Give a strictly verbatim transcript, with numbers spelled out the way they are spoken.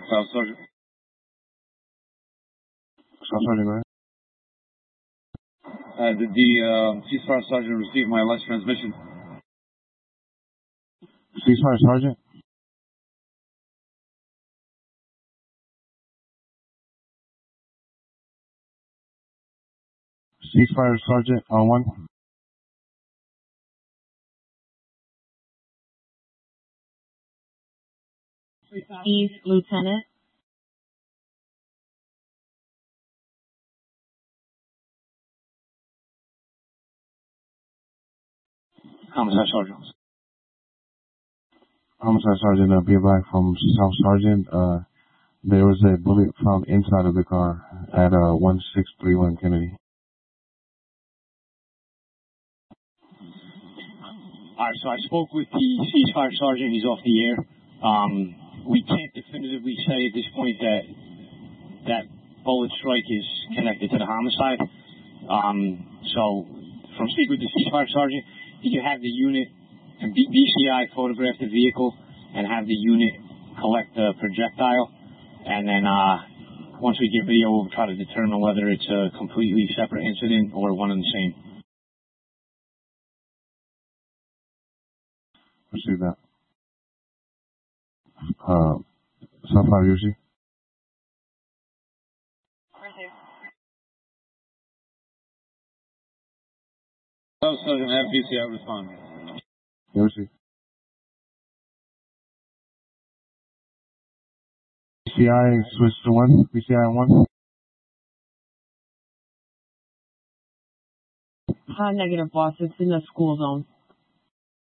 Staff Sergeant. Staff Sergeant, go ahead. Uh, did the uh, ceasefire sergeant receive my last transmission? Ceasefire sergeant? Ceasefire sergeant on one. East Lieutenant. Homicide Sergeant. Homicide Sergeant, uh, be back from Staff Sergeant. Uh, there was a bullet found inside of the car at uh, one six three one Kennedy. All right, so I spoke with the ceasefire sergeant. He's off the air. Um, we can't definitively say at this point that that bullet strike is connected to the homicide. Um, so from speaking with the ceasefire sergeant, he can have the unit and B C I photograph the vehicle and have the unit collect the projectile. And then uh, once we get video, we'll try to determine whether it's a completely separate incident or one and the same. Receive that. Uh, Sapphire Yushi. Staff Sergeant, have B C I respond. Yushi. B C I switch to one. B C I one. Uh, negative, boss. It's in the school zone.